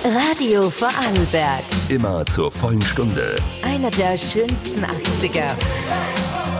Radio Vorarlberg. Immer zur vollen Stunde. Einer der schönsten 80er.